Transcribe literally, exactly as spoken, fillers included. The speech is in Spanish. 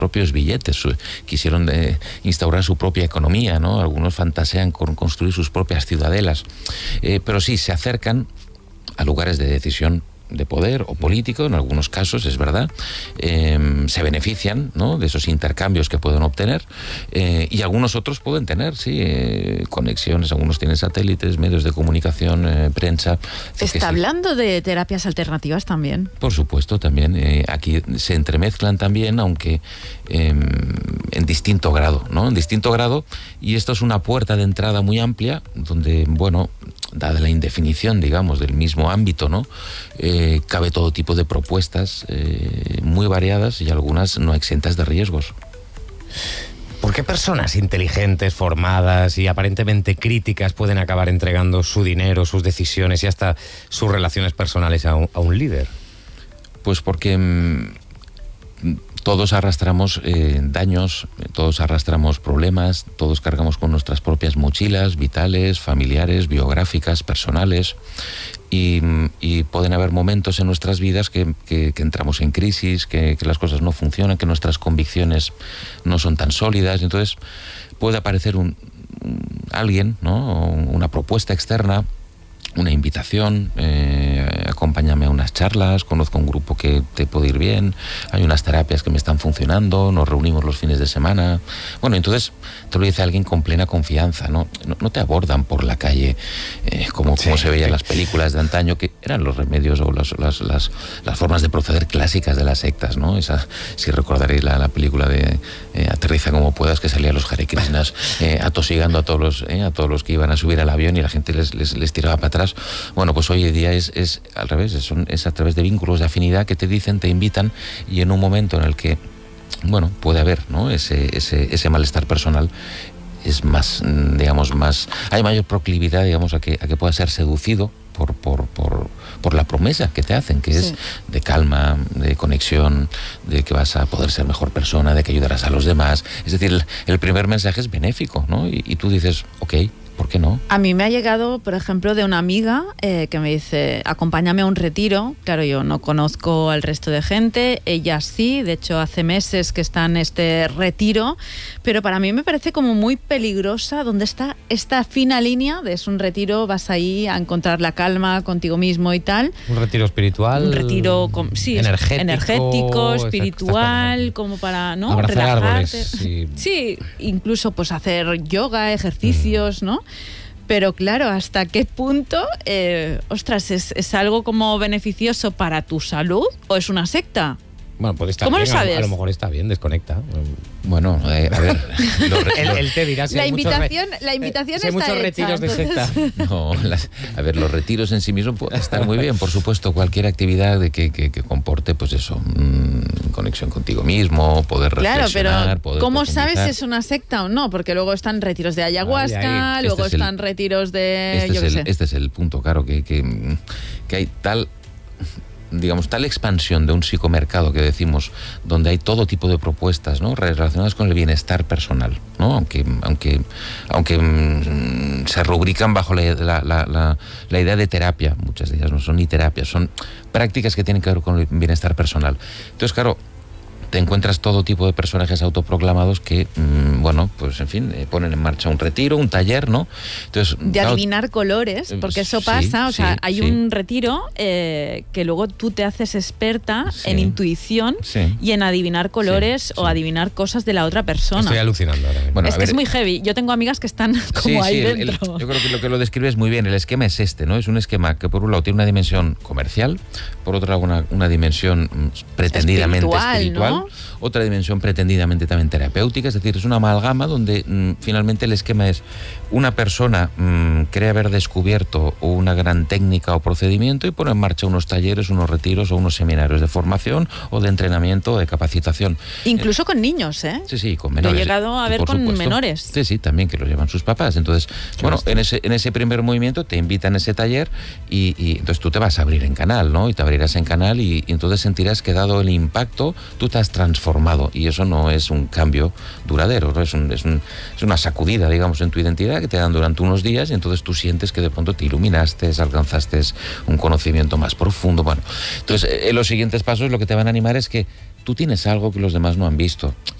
propios billetes, su, quisieron eh, instaurar su propia economía, ¿no? Algunos fantasean con construir sus propias ciudadelas, eh, pero sí, se acercan a lugares de decisión de poder o político, en algunos casos, es verdad, eh, se benefician, ¿no?, de esos intercambios que pueden obtener, eh, y algunos otros pueden tener, sí, eh, conexiones, algunos tienen satélites, medios de comunicación, eh, prensa. ¿Está sí. hablando de terapias alternativas también? Por supuesto, también. Eh, aquí se entremezclan también, aunque eh, en distinto grado, ¿no? En distinto grado, y esto es una puerta de entrada muy amplia, donde, bueno, dada la indefinición, digamos, del mismo ámbito, ¿no?, eh, cabe todo tipo de propuestas eh, muy variadas y algunas no exentas de riesgos. ¿Por qué personas inteligentes, formadas y aparentemente críticas pueden acabar entregando su dinero, sus decisiones y hasta sus relaciones personales a un, a un líder? Pues porque mmm, todos arrastramos eh, daños, todos arrastramos problemas, todos cargamos con nuestras propias mochilas vitales, familiares, biográficas, personales, y, y pueden haber momentos en nuestras vidas que, que, que entramos en crisis, que, que las cosas no funcionan, que nuestras convicciones no son tan sólidas. Entonces puede aparecer un, un alguien, ¿no?, una propuesta externa, una invitación, eh, acompáñame a unas charlas, conozco un grupo que te puede ir bien, hay unas terapias que me están funcionando, nos reunimos los fines de semana. Bueno, entonces te lo dice alguien con plena confianza, ¿no? No, no te abordan por la calle eh, como, como sí, se veía sí. en las películas de antaño, que eran los remedios o las, las, las, las formas de proceder clásicas de las sectas, ¿no? Esa, si recordaréis la, la película de eh, Aterriza como puedas, que salían los Hare Krishnas eh, atosigando a todos los eh, a todos los que iban a subir al avión y la gente les, les, les tiraba para atrás. Bueno, pues hoy en día es, es al revés, es, es a través de vínculos de afinidad que te dicen, te invitan, y en un momento en el que, bueno, puede haber, ¿no?, ese, ese, ese malestar personal, es más, digamos, más, hay mayor proclividad, digamos, a que, a que pueda ser seducido por, por, por, por la promesa que te hacen, que sí. es de calma, de conexión, de que vas a poder ser mejor persona, de que ayudarás a los demás. Es decir, el, el primer mensaje es benéfico, ¿no? Y, y tú dices, ok, ¿por qué no? A mí me ha llegado, por ejemplo, de una amiga eh, que me dice, acompáñame a un retiro. Claro, yo no conozco al resto de gente, ella sí, de hecho hace meses que está en este retiro, pero para mí me parece como muy peligrosa donde está esta fina línea de es un retiro, vas ahí a encontrar la calma contigo mismo y tal. Un retiro espiritual. Un retiro con, sí, energético, energético espiritual, como para, ¿no?, abrazar relajarte. Árboles, sí. sí, incluso pues hacer yoga, ejercicios, mm. ¿no? Pero claro, ¿hasta qué punto, eh, ostras, es, es algo como beneficioso para tu salud o es una secta? Bueno, puede estar ¿Cómo bien, lo sabes? A, a lo mejor está bien, desconecta. Bueno, eh, a ver... Lo re, él, él te dirá si la hay invitación, muchos, la invitación si hay está muchos hecha, retiros entonces... de secta. No, las, a ver, los retiros en sí mismos pueden estar muy bien, por supuesto, cualquier actividad de que, que, que comporte, pues eso, mmm, conexión contigo mismo, poder claro, reflexionar, pero poder ¿cómo profundizar. sabes si es una secta o no? Porque luego están retiros de ayahuasca, ahí, luego este están el, retiros de... Este, yo es qué el, sé. este es el punto, claro, que, que, que hay tal... digamos, tal expansión de un psicomercado que decimos, donde hay todo tipo de propuestas, ¿no?, relacionadas con el bienestar personal, ¿no?, aunque aunque aunque mmm, se rubrican bajo la, la, la, la, la idea de terapia, muchas de ellas no son ni terapias, son prácticas que tienen que ver con el bienestar personal. Entonces, claro, te encuentras todo tipo de personajes autoproclamados que, mmm, bueno, pues en fin, eh, ponen en marcha un retiro, un taller, ¿no? Entonces, de claro, adivinar colores, porque eso sí, pasa, o sea, sí, hay sí. un retiro eh, que luego tú te haces experta sí. en intuición sí. y en adivinar colores sí, o sí. adivinar cosas de la otra persona. Estoy alucinando ahora mismo. Bueno, es que ver, es muy heavy. Yo tengo amigas que están como sí, ahí sí, dentro. El, el, yo creo que lo que lo describes muy bien. El esquema es este, ¿no? Es un esquema que por un lado tiene una dimensión comercial, por otro lado una, una dimensión pretendidamente espiritual, espiritual, ¿no? Otra dimensión pretendidamente también terapéutica, es decir, es una amalgama donde mmm, finalmente el esquema es una persona mmm, cree haber descubierto una gran técnica o procedimiento y pone en marcha unos talleres, unos retiros o unos seminarios de formación o de entrenamiento o de capacitación. Incluso eh, con niños, ¿eh? Sí, sí, con menores. Lo he llegado a ver con supuesto. menores. Sí, sí, también que los llevan sus papás. Entonces, Qué bueno, en ese, en ese primer movimiento te invitan a ese taller y, y entonces tú te vas a abrir en canal, ¿no? Y te abrirás en canal y, y entonces sentirás que dado el impacto, tú te has transformado transformado, y eso no es un cambio duradero, ¿no? es, un, es, un, es una sacudida, digamos, en tu identidad que te dan durante unos días, y entonces tú sientes que de pronto te iluminaste, alcanzaste un conocimiento más profundo. Bueno, entonces eh, los siguientes pasos lo que te van a animar es que tú tienes algo que los demás no han visto.